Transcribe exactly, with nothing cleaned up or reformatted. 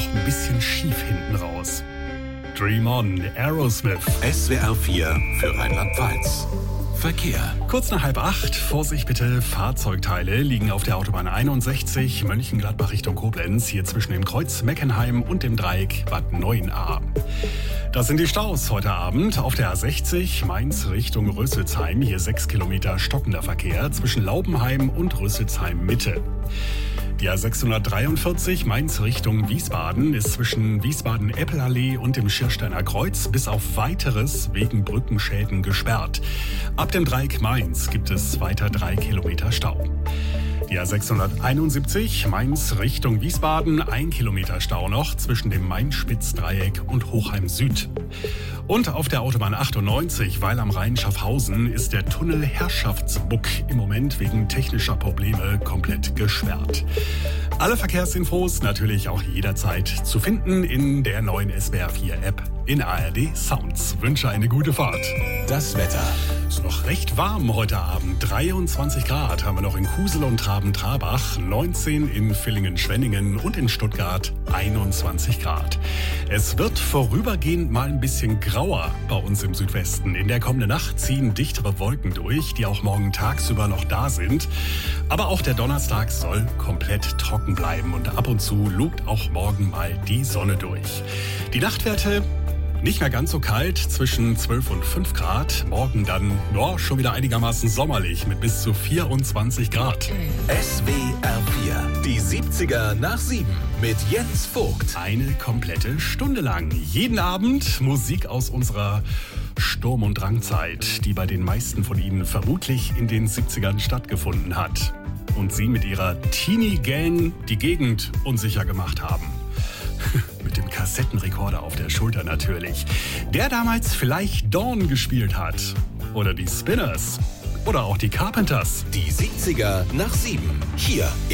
noch ein bisschen schief hinten raus. Dream On, Aerosmith. S W R vier für Rheinland-Pfalz. Verkehr. Kurz nach halb acht, Vorsicht bitte, Fahrzeugteile liegen auf der Autobahn einundsechzig, Mönchengladbach Richtung Koblenz, hier zwischen dem Kreuz Meckenheim und dem Dreieck Bad Neuenahr. Das sind die Staus heute Abend auf der A sechzig, Mainz Richtung Rüsselsheim, hier sechs Kilometer stockender Verkehr zwischen Laubenheim und Rüsselsheim Mitte. Die A sechshundertdreiundvierzig Mainz Richtung Wiesbaden ist zwischen Wiesbaden-Eppelallee und dem Schirsteiner Kreuz bis auf Weiteres wegen Brückenschäden gesperrt. Ab dem Dreieck Mainz gibt es weiter drei Kilometer Stau. Die A sechshunderteinundsiebzig Mainz Richtung Wiesbaden, ein Kilometer Stau noch zwischen dem Main-Spitz-Dreieck und Hochheim Süd. Und auf der Autobahn achtundneunzig, Weil am Rhein Schaffhausen, ist der Tunnel Herrschaftsbuck im Moment wegen technischer Probleme komplett gesperrt. Alle Verkehrsinfos natürlich auch jederzeit zu finden in der neuen S W R vier App in A R D Sounds. Wünsche eine gute Fahrt. Das Wetter. Ist noch recht warm heute Abend. dreiundzwanzig Grad haben wir noch in Kusel und Traben-Trabach, neunzehn in Villingen-Schwenningen und in Stuttgart einundzwanzig Grad. Es wird vorübergehend mal ein bisschen grauer bei uns im Südwesten. In der kommenden Nacht ziehen dichtere Wolken durch, die auch morgen tagsüber noch da sind. Aber auch der Donnerstag soll komplett trocken bleiben und ab und zu lugt auch morgen mal die Sonne durch. Die Nachtwerte nicht mehr ganz so kalt, zwischen zwölf und fünf Grad. Morgen dann ja, schon wieder einigermaßen sommerlich mit bis zu vierundzwanzig Grad. S W R vier, die siebziger nach sieben mit Jens Vogt. Eine komplette Stunde lang. Jeden Abend Musik aus unserer Sturm- und Drangzeit, die bei den meisten von Ihnen vermutlich in den siebzigern stattgefunden hat. Und Sie mit Ihrer Teenie-Gang die Gegend unsicher gemacht haben. Mit dem Kassettenrekorder auf der Schulter natürlich. Der damals vielleicht Dawn gespielt hat. Oder die Spinners. Oder auch die Carpenters. Die siebziger nach sieben. Hier